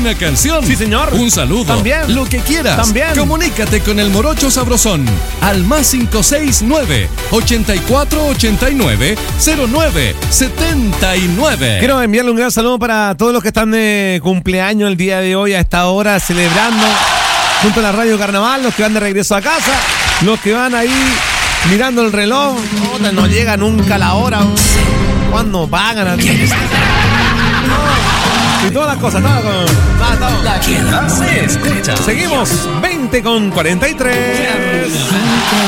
una canción. Sí, señor. Un saludo. También. Lo que quieras. También. Comunícate con el Morocho Sabrosón al más 569-8489-0979. Quiero enviarle un gran saludo para todos los que están de cumpleaños el día de hoy a esta hora celebrando junto a la Radio Carnaval, los que van de regreso a casa, los que van ahí mirando el reloj. No llega nunca la hora. ¿Cuándo pagan aquí? Y todas las cosas, todo. La que no se escucha. Seguimos 20:43.